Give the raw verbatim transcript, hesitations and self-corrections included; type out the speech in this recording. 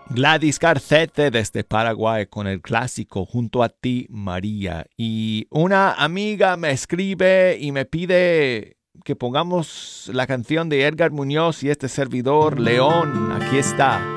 Gladys Garcete desde Paraguay con el clásico Junto a ti, María. Y una amiga me escribe y me pide que pongamos la canción de Edgar Muñoz y este servidor, León. Aquí está.